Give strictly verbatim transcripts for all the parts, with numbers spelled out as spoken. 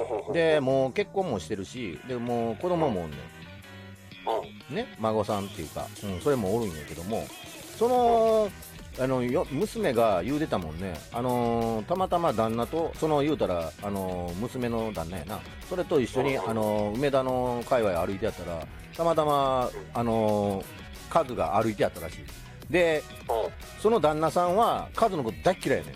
でもう結婚もしてるし、でもう子供もおんねん、ね、孫さんっていうか、うん、それもおるんやけども、そのあのよ娘が言うてたもんね、あのーたまたま旦那と、その言うたら、あのー娘の旦那やな、それと一緒に、あのー梅田の界隈歩いてやったら、たまたま、あのーカズが歩いてやったらしい。で、その旦那さんはカズのこと大っ嫌いやね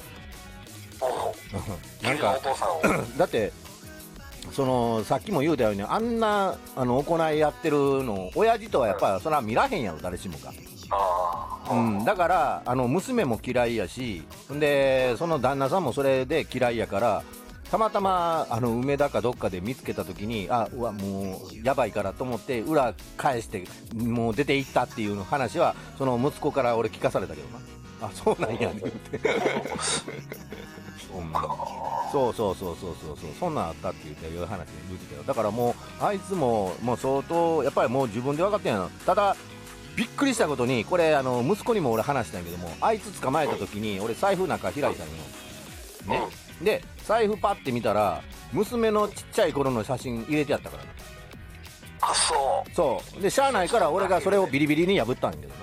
ん。なんかだってそのさっきも言うたように、あんなあの行いやってるの親父とはやっぱりそれは見らへんやろ、誰しもが。うん、だからあの娘も嫌いやし、でその旦那さんもそれで嫌いやから、たまたまあの梅田かどっかで見つけた時に、あ、うわもうやばいからと思って裏返してもう出て行ったっていう話は、その息子から俺聞かされたけどな。あ、そうなんやねって、うん、そうそうそうそうそうそう、そんなんあったっていう話で言うてたよ。だからもうあいつももう相当やっぱりもう自分で分かってんやな。ただびっくりしたことに、これあの息子にも俺話したんやけども、あいつ捕まえた時に俺財布なんか開いたんよね。で財布パッて見たら娘のちっちゃい頃の写真入れてやったからね。 あ、そうそうでしゃあないから俺がそれをビリビリに破ったんやけどね。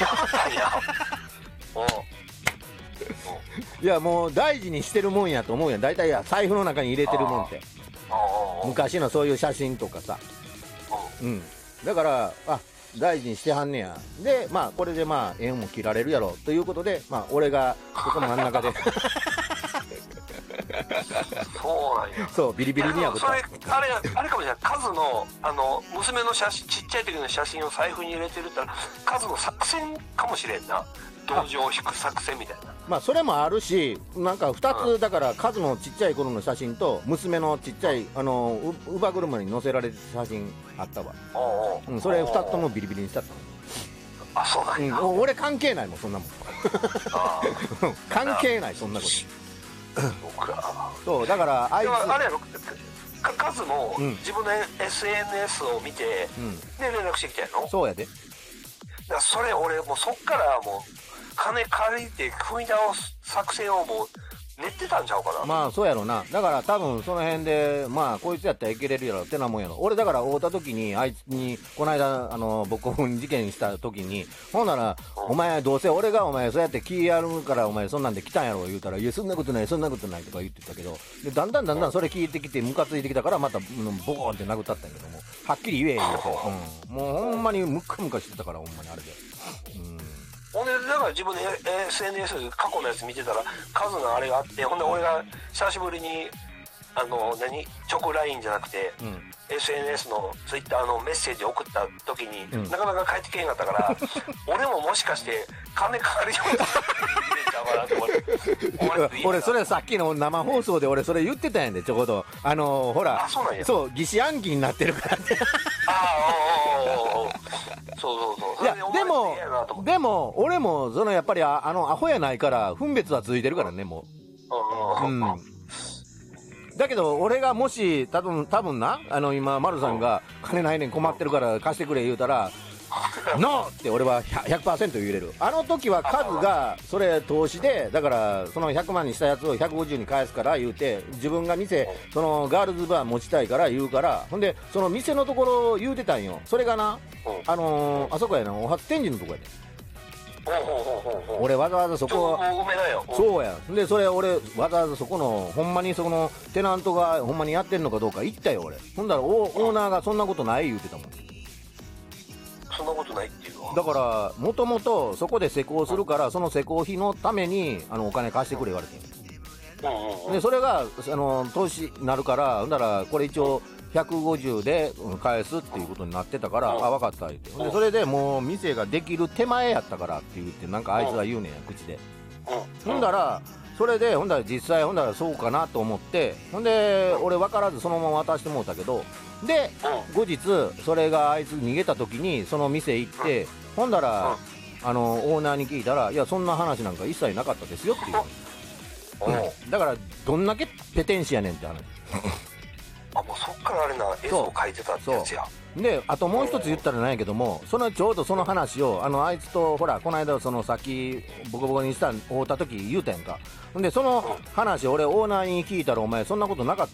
いやもう大事にしてるもんやと思うやん、大体。や財布の中に入れてるもんって、昔のそういう写真とかさ、うん、だからあ大事にしてはんねや。でまあこれでまあ縁も切られるやろということで、まあ俺がここの真ん中でそうなんや。 そうビリビリに破った。 それあれあれかもしれない、カズのあの娘の写真、ちっちゃい時の写真を財布に入れてるって言ったらカズの作戦かもしれんな。同情を引く作戦みたいな。 まあそれもあるし、なんかふたつ、うん、だからカズのちっちゃい頃の写真と娘のちっちゃいあの乳母車に載せられてた写真あったわ。うん、それふたつともビリビリにしたったの。 あ、そうなんや、 うん、俺関係ないもんそんなもん。関係ないそんなこと。 そうか。 そうだからあいつあれやろ、カズも自分の エスエヌエス を見て、うん、で連絡してきたやろ。 そうやで。 だからそれ俺もうそっからもう金借りて踏み倒す作戦をもう練ってたんちゃうかな。 まあそうやろな。だから多分その辺でまあこいつやったらいけれるやろってなもんやろ。俺だから会うた時にあいつにこの間あのボコボコに事件した時に、ほんなら、うん、お前どうせ俺がお前そうやって気やるからお前そんなんで来たんやろ言うたら、いやそんなことないそんなことないとか言ってたけど、でだんだんだんだんそれ聞いてきてムカついてきたからまた、うん、ボコーンって殴ったったんやけども、はっきり言え言うて、うん、もうほんまにムカムカしてたからほんまにあれで。うんほんでだから自分で エスエヌエス で過去のやつ見てたらカズのあれがあって、ほんで俺が久しぶりにあの何直 ライン じゃなくて、うん、エスエヌエス の ツイッター のメッセージを送った時に、うん、なかなか返ってけへんかったから俺ももしかして金かかるような俺それさっきの生放送で俺それ言ってたんやで、ちょうどあのー、ほら、 あ、そうなんや。 そう疑似暗記になってるからってああ、おおおそうそうそう。 いやでもでも俺もそのやっぱり あ, あのアホやないから分別はついてるからね、もう。うん、だけど俺がもし多分多分な、あの今丸さんが金ないねん困ってるから貸してくれ言うたらノーって俺は ひゃくパーセント 言えれる。あの時はカズがそれ投資で、だからそのひゃくまんにしたやつをひゃくごじゅうに返すから言うて、自分が店そのガールズバー持ちたいから言うから、ほんでその店のところ言うてたんよ。それがな、あのー、あそこやな、お初天神のとこやで。俺わざわざそこはそうやで、それ俺わざわざそこのほんまにそのテナントがほんまにやってんのかどうか行ったよ俺。ほんだら オ, オーナーがそんなことない言うてたもん。 そんなことないっていうのは、 だからもともとそこで施工するから、その施工費のためにあのお金貸してくれ言われてる。でそれがあの投資になるから、ほんだらこれ一応ひゃくごじゅうで返すっていうことになってたから、あ分かった言って、でそれでもう店ができる手前やったからって言って、なんかあいつは言うねんや口で。ほんだらそれでほんだら実際ほんだらそうかなと思って、ほんで俺分からずそのまま渡してもうたけど、で後日それがあいつ逃げた時にその店行って、ほんだらあのオーナーに聞いたら、いやそんな話なんか一切なかったですよっていう、うん、だからどんだけペテン師やねんって話。 あ、もうそっからあれな、絵を描いてたってやつや。 であともう一つ言ったらないけども、そのちょうどその話をあのあいつとほらこの間そのさっきボコボコにした会うた時言うたやんか。でその話俺オーナーに聞いたら、お前そんなことなかっ